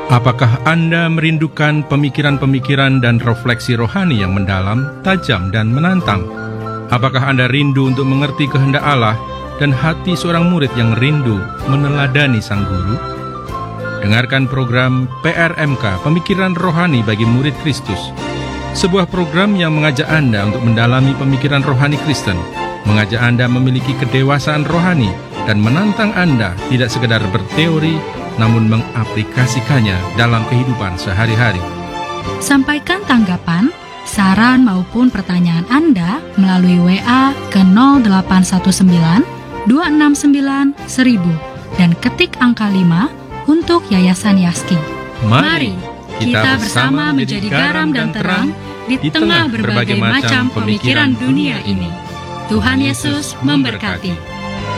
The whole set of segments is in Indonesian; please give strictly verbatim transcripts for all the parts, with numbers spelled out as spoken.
Apakah Anda merindukan pemikiran-pemikiran dan refleksi rohani yang mendalam, tajam, dan menantang? Apakah Anda rindu untuk mengerti kehendak Allah dan hati seorang murid yang rindu meneladani Sang Guru? Dengarkan program P R M K, Pemikiran Rohani bagi Murid Kristus. Sebuah program yang mengajak Anda untuk mendalami pemikiran rohani Kristen, mengajak Anda memiliki kedewasaan rohani, dan menantang Anda tidak sekedar berteori, namun mengaplikasikannya dalam kehidupan sehari-hari. Sampaikan tanggapan, saran maupun pertanyaan Anda melalui W A ke nol delapan satu sembilan dua enam sembilan seribu dan ketik angka lima untuk Yayasan Yaski. Mari kita bersama menjadi garam dan terang di tengah berbagai macam pemikiran dunia ini. Tuhan Yesus memberkati.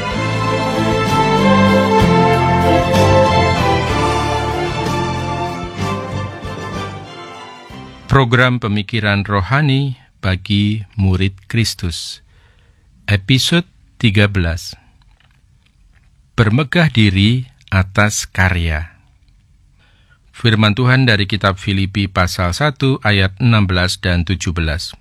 Program Pemikiran Rohani bagi Murid Kristus, episode tiga belas. Bermegah diri atas karya. Firman Tuhan dari kitab Filipi pasal satu ayat enam belas dan tujuh belas.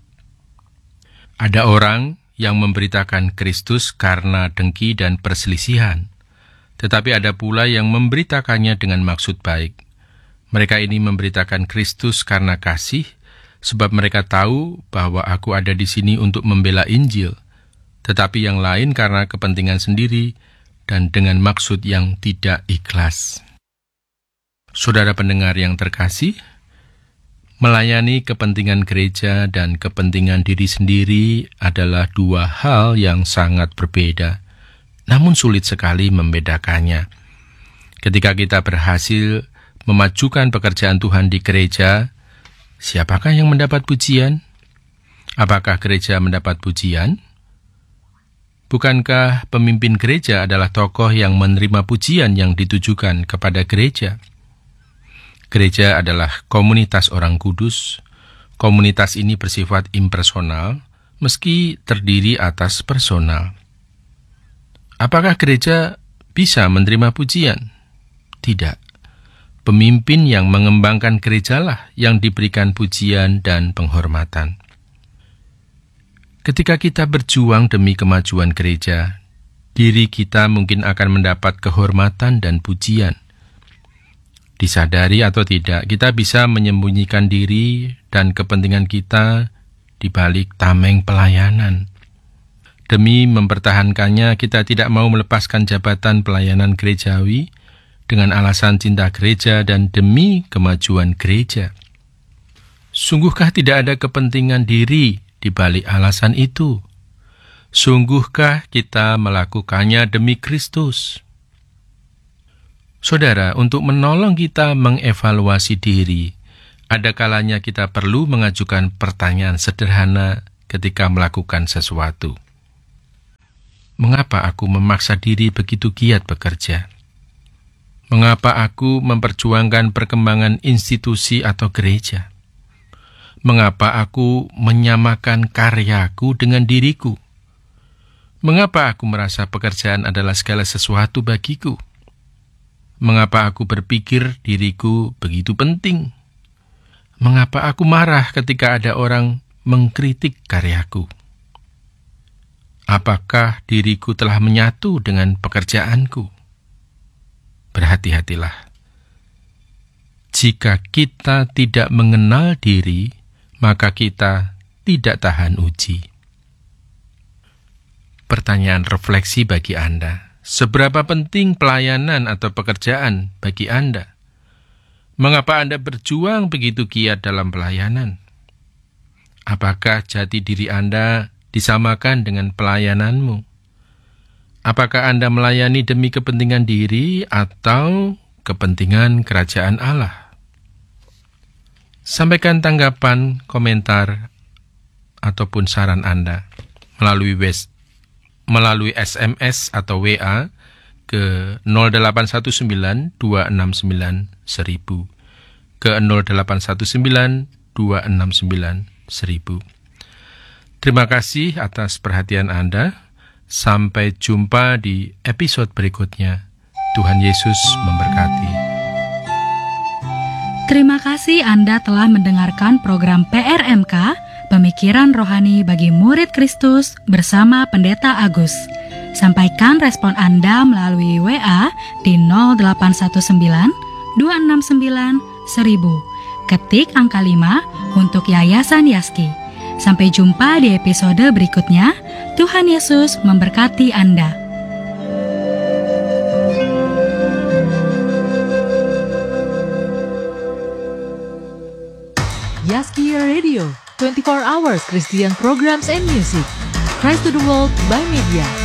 Ada orang yang memberitakan Kristus karena dengki dan perselisihan, tetapi ada pula yang memberitakannya dengan maksud baik. Mereka ini memberitakan Kristus karena kasih, sebab mereka tahu bahwa aku ada di sini untuk membela Injil, tetapi yang lain karena kepentingan sendiri dan dengan maksud yang tidak ikhlas. Saudara pendengar yang terkasih, melayani kepentingan gereja dan kepentingan diri sendiri adalah dua hal yang sangat berbeda, namun sulit sekali membedakannya. Ketika kita berhasil memajukan pekerjaan Tuhan di gereja, siapakah yang mendapat pujian? Apakah gereja mendapat pujian? Bukankah pemimpin gereja adalah tokoh yang menerima pujian yang ditujukan kepada gereja? Gereja adalah komunitas orang kudus. Komunitas ini bersifat impersonal, meski terdiri atas personal. Apakah gereja bisa menerima pujian? Tidak. Pemimpin yang mengembangkan gerejalah yang diberikan pujian dan penghormatan. Ketika kita berjuang demi kemajuan gereja, diri kita mungkin akan mendapat kehormatan dan pujian. Disadari atau tidak, kita bisa menyembunyikan diri dan kepentingan kita di balik tameng pelayanan. Demi mempertahankannya, kita tidak mau melepaskan jabatan pelayanan gerejawi dengan alasan cinta gereja dan demi kemajuan gereja. Sungguhkah tidak ada kepentingan diri di balik alasan itu? Sungguhkah kita melakukannya demi Kristus? Saudara, untuk menolong kita mengevaluasi diri, ada kalanya kita perlu mengajukan pertanyaan sederhana ketika melakukan sesuatu. Mengapa aku memaksa diri begitu giat bekerja? Mengapa aku memperjuangkan perkembangan institusi atau gereja? Mengapa aku menyamakan karyaku dengan diriku? Mengapa aku merasa pekerjaan adalah segala sesuatu bagiku? Mengapa aku berpikir diriku begitu penting? Mengapa aku marah ketika ada orang mengkritik karyaku? Apakah diriku telah menyatu dengan pekerjaanku? Berhati-hatilah. Jika kita tidak mengenal diri, maka kita tidak tahan uji. Pertanyaan refleksi bagi Anda. Seberapa penting pelayanan atau pekerjaan bagi Anda? Mengapa Anda berjuang begitu giat dalam pelayanan? Apakah jati diri Anda disamakan dengan pelayananmu? Apakah Anda melayani demi kepentingan diri atau kepentingan kerajaan Allah? Sampaikan tanggapan, komentar, ataupun saran Anda melalui wes, melalui S M S atau W A ke nol delapan satu sembilan dua enam sembilan seribu ke nol delapan satu sembilan dua enam sembilan seribu. Terima kasih atas perhatian Anda. Sampai jumpa di episode berikutnya. Tuhan Yesus memberkati. Terima kasih Anda telah mendengarkan program P R M K, Pemikiran Rohani bagi Murid Kristus bersama Pendeta Agus. Sampaikan respon Anda melalui W A di nol delapan satu sembilan dua enam sembilan seribu. Ketik angka lima untuk Yayasan Yaski. Sampai jumpa di episode berikutnya. Tuhan Yesus memberkati Anda. Yaski Radio, twenty-four hours Christian programs and music. Christ to the world by media.